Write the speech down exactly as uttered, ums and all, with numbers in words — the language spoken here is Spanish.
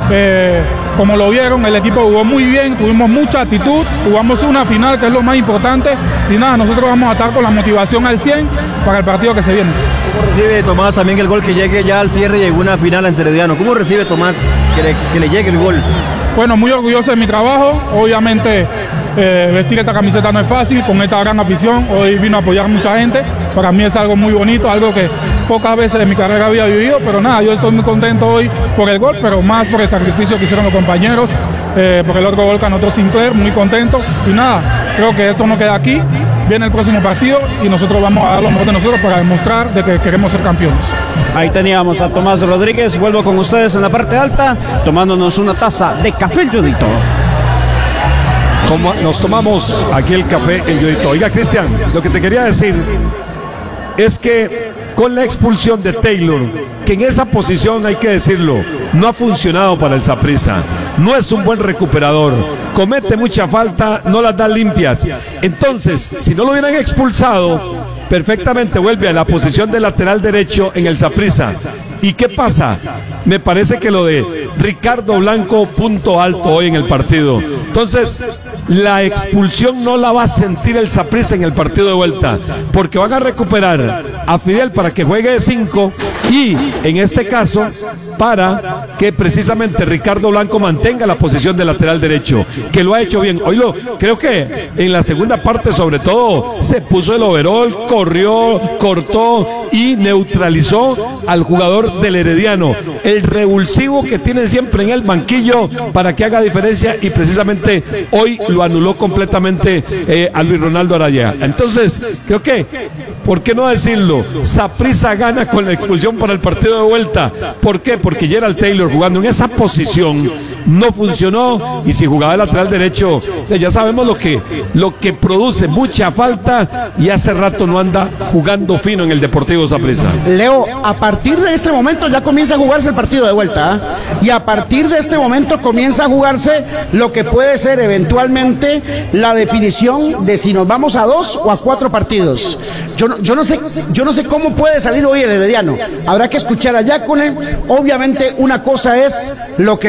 Eh, como lo vieron, el equipo jugó muy bien, tuvimos mucha actitud, jugamos una final que es lo más importante y nada, nosotros vamos a estar con la motivación al cien para el partido que se viene. ¿Cómo recibe Tomás también el gol que llegue ya al cierre y llegó una final ante Herediano? ¿Cómo recibe Tomás que le, que le llegue el gol? Bueno, muy orgulloso de mi trabajo, obviamente eh, vestir esta camiseta no es fácil, con esta gran afición, hoy vino a apoyar a mucha gente, para mí es algo muy bonito, algo que pocas veces en mi carrera había vivido, pero nada, yo estoy muy contento hoy por el gol, pero más por el sacrificio que hicieron los compañeros, eh, por el otro gol que anotó Sinclair, muy contento, y nada, creo que esto no queda aquí, viene el próximo partido y nosotros vamos a dar lo mejor de nosotros para demostrar de que queremos ser campeones. Ahí teníamos a Tomás Rodríguez, vuelvo con ustedes en la parte alta, tomándonos una taza de café El Yodito. Como nos tomamos aquí el café El Yodito. Oiga, Cristian, lo que te quería decir es que con la expulsión de Taylor, que en esa posición, hay que decirlo, no ha funcionado para el Saprissa, no es un buen recuperador, comete mucha falta, no las da limpias. Entonces, si no lo hubieran expulsado, perfectamente vuelve a la posición de lateral derecho en el Saprissa. ¿Y qué pasa? Me parece que lo de Ricardo Blanco, punto alto hoy en el partido. Entonces, la expulsión no la va a sentir el Saprissa en el partido de vuelta, porque van a recuperar a Fidel para que juegue de cinco y, en este caso, para que precisamente Ricardo Blanco mantenga la posición de lateral derecho, que lo ha hecho bien. Hoy lo, creo que en la segunda parte, sobre todo, se puso el overall, corrió, cortó y neutralizó al jugador del Herediano, el revulsivo que tiene siempre en el banquillo para que haga diferencia, y precisamente hoy lo anuló completamente eh, a Luis Ronaldo Araya. Entonces, creo que, ¿por qué no decirlo? Saprissa gana con la expulsión para el partido de vuelta. ¿Por qué? Porque Gerald Taylor jugando en esa posición no funcionó, y si jugaba de lateral derecho, ya sabemos lo que, lo que produce, mucha falta, y hace rato no anda jugando fino en el Deportivo Saprissa. Leo, a partir de este momento ya comienza a jugarse el partido de vuelta, ¿eh? Y a partir de este momento comienza a jugarse lo que puede ser eventualmente la definición de si nos vamos a dos o a cuatro partidos. Yo no, yo no sé, yo no sé cómo puede salir hoy el Herediano. Habrá que escuchar a Yácone. Obviamente una cosa es lo que